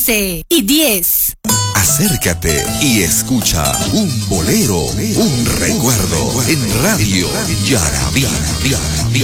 11:10. Acércate y escucha un bolero, un recuerdo en Radio Yarabí.